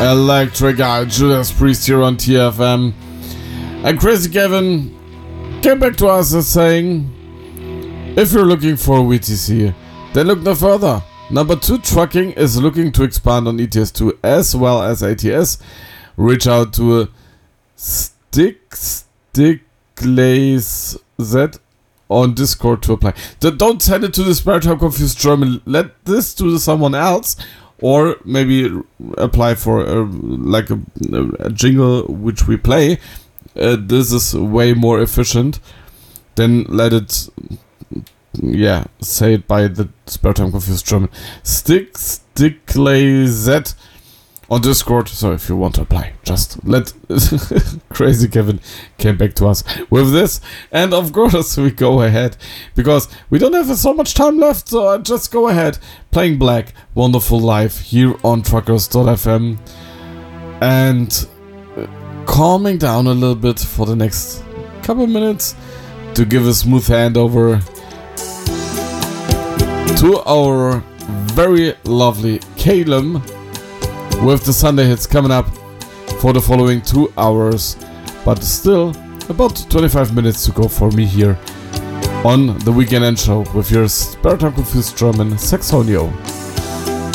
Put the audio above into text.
Electric Eye, Judas Priest here on TFM. And Crazy Kevin came back to us as saying, if you're looking for VTC, then look no further. Number 2 Trucking is looking to expand on ETS2 as well as ATS. Reach out to Sticklays Z on Discord to apply. Don't send it to the Spare Time Confused German. Let this to someone else. Or maybe apply for a jingle which we play. This is way more efficient than let it, say it by the Spare Time Confused German. Sticklay Z on Discord. So if you want to apply, just let Crazy Kevin came back to us with this. And of course we go ahead, because we don't have so much time left, so I just go ahead. Playing Black, Wonderful Life here on Truckers.fm. And calming down a little bit for the next couple minutes to give a smooth handover to our very lovely Calum with the Sunday hits coming up for the following 2 hours, but still about 25 minutes to go for me here on the Weekend End Show with your Spare Time Confused German Saxonio.